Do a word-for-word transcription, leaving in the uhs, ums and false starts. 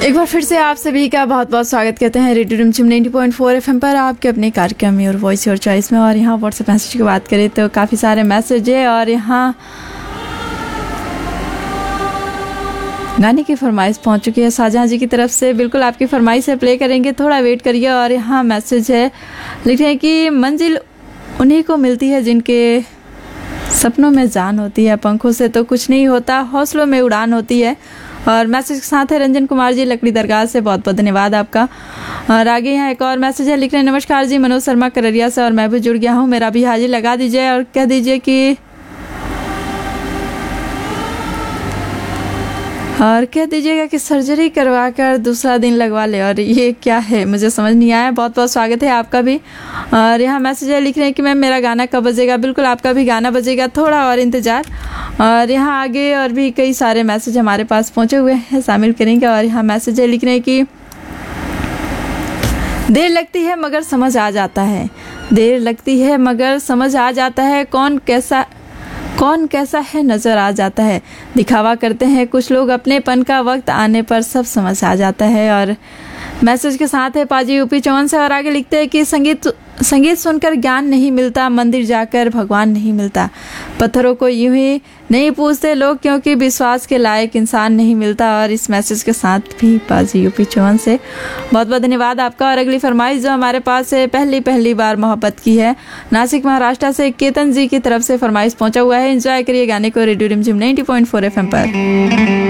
एक बार फिर से आप सभी का बहुत बहुत स्वागत करते हैं रेडियो रिमझिम नब्बे पॉइंट चार एफएम पर आपके अपने कार्यक्रम में और वॉइस योर चॉइस में। और यहाँ व्हाट्सएप मैसेज की बात करें तो काफ़ी सारे मैसेज है और यहाँ गाने की फरमाइश पहुँच चुकी है शाहजहां जी की तरफ से। बिल्कुल आपकी फरमाइश से प्ले करेंगे, थोड़ा वेट करिए। और यहाँ मैसेज है, लिख रहे हैं कि मंजिल उन्हीं को मिलती है जिनके सपनों में जान होती है, पंखों से तो कुछ नहीं होता, हौसलों में उड़ान होती है। और मैसेज के साथ है रंजन कुमार जी लकड़ी दरगाह से, बहुत बहुत धन्यवाद आपका। और आगे यहाँ एक और मैसेज है, लिख रहे हैं नमस्कार जी, मनोज शर्मा कररिया से और मैं भी जुड़ गया हूँ, मेरा भी हाजिर लगा दीजिए और कह दीजिए कि और कह दीजिएगा कि सर्जरी करवा कर दूसरा दिन लगवा ले। और ये क्या है, मुझे समझ नहीं आया। बहुत बहुत स्वागत है आपका भी। और यहाँ मैसेज है, लिख रहे हैं कि मैम मेरा गाना कब बजेगा। बिल्कुल आपका भी गाना बजेगा, थोड़ा और इंतज़ार। और यहाँ आगे और भी कई सारे मैसेज हमारे पास पहुँचे हुए हैं, शामिल करेंगे। और यहाँ मैसेज है, लिख रहे हैं कि देर लगती है मगर समझ आ जाता है, देर लगती है मगर समझ आ जाता है, कौन कैसा कौन कैसा है नज़र आ जाता है, दिखावा करते हैं कुछ लोग अपनेपन का, वक्त आने पर सब समझ आ जाता है। और मैसेज के साथ है पाजी यूपी चौन से और आगे लिखते हैं कि संगीत संगीत सुनकर ज्ञान नहीं मिलता, मंदिर जाकर भगवान नहीं मिलता, पत्थरों को यूं ही नहीं पूछते लोग क्योंकि विश्वास के लायक इंसान नहीं मिलता। और इस मैसेज के साथ भी पाजी यूपी चौन से बहुत बहुत धन्यवाद आपका। और अगली फरमाइश जो हमारे पास है, पहली पहली बार मोहब्बत की है, नासिक महाराष्ट्र से केतन जी की तरफ से फरमाइश पहुंचा हुआ है। एंजॉय करिए गाने को रेडियो रिमझिम नब्बे पॉइंट चार एफएम पर।